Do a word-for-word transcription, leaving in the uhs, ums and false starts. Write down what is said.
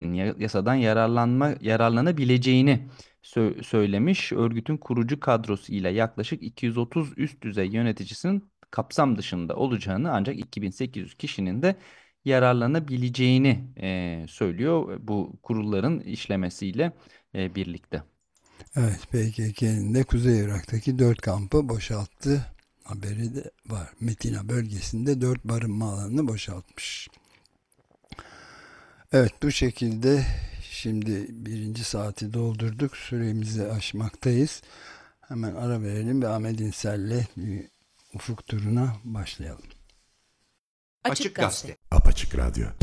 ilişkin yasadan yararlanma yararlanabileceğini sö- söylemiş. Örgütün kurucu kadrosu ile yaklaşık iki yüz otuz üst düzey yöneticisinin kapsam dışında olacağını, ancak iki bin sekiz yüz kişinin de yararlanabileceğini e, söylüyor bu kurulların işlemesiyle e, birlikte. Evet, P K K'nin de Kuzey Irak'taki dört kampı boşalttı haberi de var. Metina bölgesinde dört barınma alanını boşaltmış. Evet, bu şekilde şimdi birinci saati doldurduk. Süremizi aşmaktayız. Hemen ara verelim ve Ahmet İnsel'le ufuk turuna başlayalım. Açık Gazete. Apaçık Radyo.